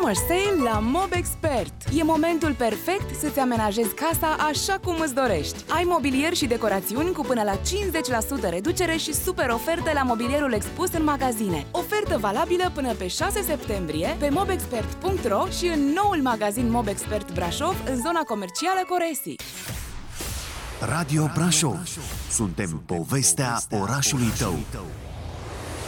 Summer Sale la Mobexpert. E momentul perfect să-ți amenajezi casa așa cum îți dorești. Ai mobilier și decorațiuni cu până la 50% reducere și super oferte la mobilierul expus în magazine. Ofertă valabilă până pe 6 septembrie pe mobexpert.ro și în noul magazin Mobexpert Brașov, în zona comercială Coresi. Radio Brașov. Suntem povestea orașului tău.